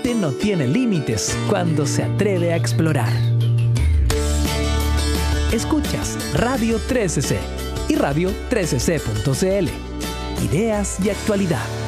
mente no tiene límites cuando se atreve a explorar. Escuchas Radio 13C y radio13c.cl. Ideas y actualidad.